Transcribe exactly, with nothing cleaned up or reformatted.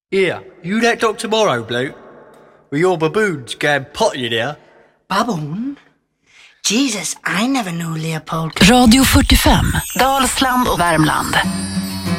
Yeah, you that Doctor Morrow bloke? With your baboons going potty there? Baboon? Jesus, I never knew Leopold. Radio fyrtiofem, Dalsland och Värmland.